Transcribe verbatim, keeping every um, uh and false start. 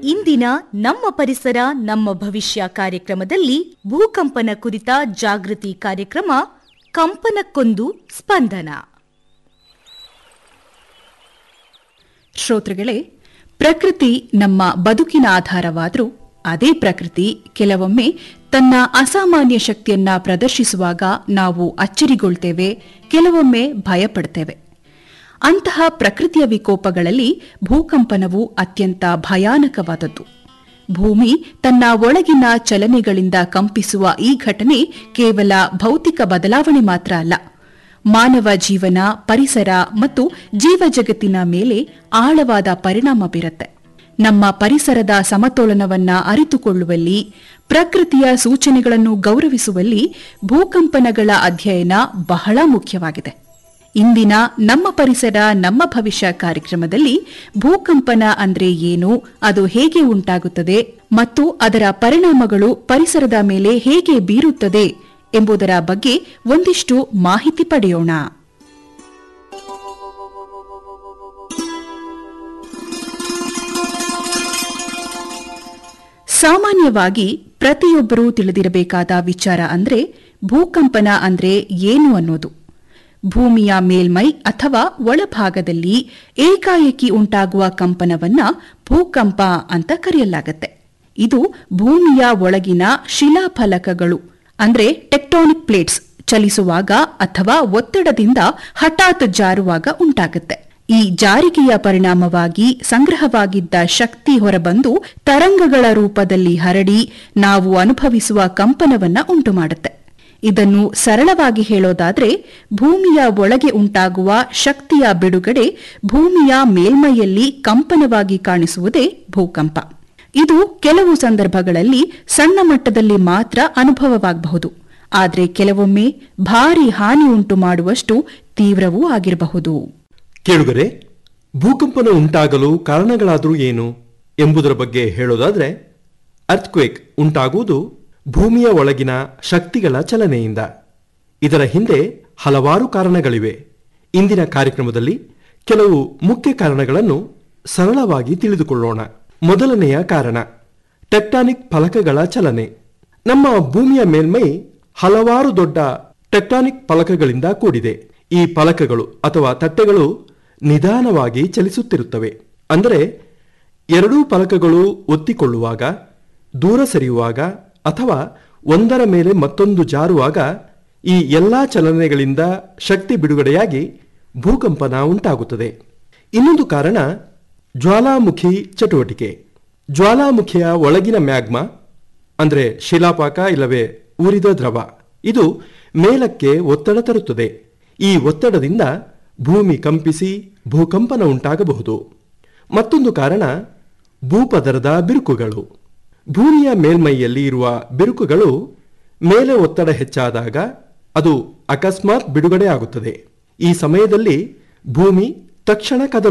ಇಂದಿನ ನಮ್ಮ ಪರಿಸರ ನಮ್ಮ ಭವಿಷ್ಯ ಕಾರ್ಯಕ್ರಮದಲ್ಲಿ ಭೂಕಂಪನ ಕುರಿತ ಜಾಗೃತಿ ಕಾರ್ಯಕ್ರಮ ಕಂಪನಕ್ಕೊಂದು ಸ್ಪಂದನ. ಶ್ರೋತೃಗಳೇ, ಪ್ರಕೃತಿ ನಮ್ಮ ಬದುಕಿನ ಆಧಾರವಾದರೂ ಅದೇ ಪ್ರಕೃತಿ ಕೆಲವೊಮ್ಮೆ ತನ್ನ ಅಸಾಮಾನ್ಯ ಶಕ್ತಿಯನ್ನ ಪ್ರದರ್ಶಿಸುವಾಗ ನಾವು ಅಚ್ಚರಿಗೊಳ್ತೇವೆ, ಕೆಲವೊಮ್ಮೆ ಭಯಪಡ್ತೇವೆ. ಅಂತಹ ಪ್ರಕೃತಿಯ ವಿಕೋಪಗಳಲ್ಲಿ ಭೂಕಂಪನವು ಅತ್ಯಂತ ಭಯಾನಕವಾದದ್ದು. ಭೂಮಿ ತನ್ನ ಒಳಗಿನ ಚಲನೆಗಳಿಂದ ಕಂಪಿಸುವ ಈ ಘಟನೆ ಕೇವಲ ಭೌತಿಕ ಬದಲಾವಣೆ ಮಾತ್ರ ಅಲ್ಲ, ಮಾನವ ಜೀವನ, ಪರಿಸರ ಮತ್ತು ಜೀವಜಗತ್ತಿನ ಮೇಲೆ ಆಳವಾದ ಪರಿಣಾಮ ಬೀರುತ್ತೆ. ನಮ್ಮ ಪರಿಸರದ ಸಮತೋಲನವನ್ನ ಅರಿತುಕೊಳ್ಳುವಲ್ಲಿ, ಪ್ರಕೃತಿಯ ಸೂಚನೆಗಳನ್ನು ಗೌರವಿಸುವಲ್ಲಿ ಭೂಕಂಪನಗಳ ಅಧ್ಯಯನ ಬಹಳ ಮುಖ್ಯವಾಗಿದೆ. ಇಂದಿನ ನಮ್ಮ ಪರಿಸರ ನಮ್ಮ ಭವಿಷ್ಯ ಕಾರ್ಯಕ್ರಮದಲ್ಲಿ ಭೂಕಂಪನ ಅಂದ್ರೆ ಏನು, ಅದು ಹೇಗೆ ಉಂಟಾಗುತ್ತದೆ ಮತ್ತು ಅದರ ಪರಿಣಾಮಗಳು ಪರಿಸರದ ಮೇಲೆ ಹೇಗೆ ಬೀರುತ್ತದೆ ಎಂಬುದರ ಬಗ್ಗೆ ಒಂದಿಷ್ಟು ಮಾಹಿತಿ ಪಡೆಯೋಣ. ಸಾಮಾನ್ಯವಾಗಿ ಪ್ರತಿಯೊಬ್ಬರೂ ತಿಳಿದಿರಬೇಕಾದ ವಿಚಾರ ಅಂದ್ರೆ ಭೂಕಂಪನ ಅಂದ್ರೆ ಏನು ಅನ್ನೋದು. ಭೂಮಿಯ ಮೇಲ್ಮೈ ಅಥವಾ ಒಳಭಾಗದಲ್ಲಿ ಏಕಾಏಕಿ ಉಂಟಾಗುವ ಕಂಪನವನ್ನ ಭೂಕಂಪ ಅಂತ ಕರೆಯಲಾಗುತ್ತೆ. ಇದು ಭೂಮಿಯ ಒಳಗಿನ ಶಿಲಾಫಲಕಗಳು ಅಂದ್ರೆ ಟೆಕ್ಟಾನಿಕ್ ಪ್ಲೇಟ್ಸ್ ಚಲಿಸುವಾಗ ಅಥವಾ ಒತ್ತಡದಿಂದ ಹಠಾತ್ ಜಾರುವಾಗ ಉಂಟಾಗುತ್ತೆ. ಈ ಜಾರಿಕೆಯ ಪರಿಣಾಮವಾಗಿ ಸಂಗ್ರಹವಾಗಿದ್ದ ಶಕ್ತಿ ಹೊರಬಂದು ತರಂಗಗಳ ರೂಪದಲ್ಲಿ ಹರಡಿ ನಾವು ಅನುಭವಿಸುವ ಕಂಪನವನ್ನ ಉಂಟುಮಾಡುತ್ತೆ. ಇದನ್ನು ಸರಳವಾಗಿ ಹೇಳೋದಾದ್ರೆ ಭೂಮಿಯ ಒಳಗೆ ಉಂಟಾಗುವ ಶಕ್ತಿಯ ಬಿಡುಗಡೆ ಭೂಮಿಯ ಮೇಲ್ಮೈಯಲ್ಲಿ ಕಂಪನವಾಗಿ ಕಾಣಿಸುವುದೇ ಭೂಕಂಪ. ಇದು ಕೆಲವು ಸಂದರ್ಭಗಳಲ್ಲಿ ಸಣ್ಣ ಮಟ್ಟದಲ್ಲಿ ಮಾತ್ರ ಅನುಭವವಾಗಬಹುದು, ಆದರೆ ಕೆಲವೊಮ್ಮೆ ಭಾರಿ ಹಾನಿ ಉಂಟು ಮಾಡುವಷ್ಟು ತೀವ್ರವೂ ಆಗಿರಬಹುದು. ಕೇಳುಗರೆ, ಭೂಕಂಪನ ಉಂಟಾಗಲು ಕಾರಣಗಳಾದರೂ ಏನು ಎಂಬುದರ ಬಗ್ಗೆ ಹೇಳೋದಾದ್ರೆ, ಅರ್ಥ್ಕ್ವೇಕ್ ಉಂಟಾಗುವುದು ಭೂಮಿಯ ಒಳಗಿನ ಶಕ್ತಿಗಳ ಚಲನೆಯಿಂದ. ಇದರ ಹಿಂದೆ ಹಲವಾರು ಕಾರಣಗಳಿವೆ. ಇಂದಿನ ಕಾರ್ಯಕ್ರಮದಲ್ಲಿ ಕೆಲವು ಮುಖ್ಯ ಕಾರಣಗಳನ್ನು ಸರಳವಾಗಿ ತಿಳಿದುಕೊಳ್ಳೋಣ. ಮೊದಲನೆಯ ಕಾರಣ ಟೆಕ್ಟಾನಿಕ್ ಫಲಕಗಳ ಚಲನೆ. ನಮ್ಮ ಭೂಮಿಯ ಮೇಲ್ಮೈ ಹಲವಾರು ದೊಡ್ಡ ಟೆಕ್ಟಾನಿಕ್ ಫಲಕಗಳಿಂದ ಕೂಡಿದೆ. ಈ ಫಲಕಗಳು ಅಥವಾ ತಟ್ಟೆಗಳು ನಿಧಾನವಾಗಿ ಚಲಿಸುತ್ತಿರುತ್ತವೆ. ಅಂದರೆ ಎರಡೂ ಫಲಕಗಳು ಒತ್ತಿಕೊಳ್ಳುವಾಗ, ದೂರ ಸರಿಯುವಾಗ ಅಥವಾ ಒಂದರ ಮೇಲೆ ಮತ್ತೊಂದು ಜಾರುವಾಗ ಈ ಎಲ್ಲಾ ಚಲನೆಗಳಿಂದ ಶಕ್ತಿ ಬಿಡುಗಡೆಯಾಗಿ ಭೂಕಂಪನ ಉಂಟಾಗುತ್ತದೆ. ಇನ್ನೊಂದು ಕಾರಣ ಜ್ವಾಲಾಮುಖಿ ಚಟುವಟಿಕೆ. ಜ್ವಾಲಾಮುಖಿಯ ಒಳಗಿನ ಮ್ಯಾಗ್ಮಾ ಅಂದರೆ ಶಿಲಾಪಾಕ ಇಲ್ಲವೇ ಊರಿದ ದ್ರವ, ಇದು ಮೇಲಕ್ಕೆ ಒತ್ತಡ ತರುತ್ತದೆ. ಈ ಒತ್ತಡದಿಂದ ಭೂಮಿ ಕಂಪಿಸಿ ಭೂಕಂಪನ ಉಂಟಾಗಬಹುದು. ಮತ್ತೊಂದು ಕಾರಣ ಭೂಪದರದ ಬಿರುಕುಗಳು. ಭೂಮಿಯ ಮೇಲ್ಮೈಯಲ್ಲಿ ಇರುವ ಬಿರುಕುಗಳು ಮೇಲೆ ಒತ್ತಡ ಹೆಚ್ಚಾದಾಗ ಅದು ಅಕಸ್ಮಾತ್ ಬಿಡುಗಡೆ ಆಗುತ್ತದೆ. ಈ ಸಮಯದಲ್ಲಿ ಭೂಮಿ ತಕ್ಷಣ ಕದಲು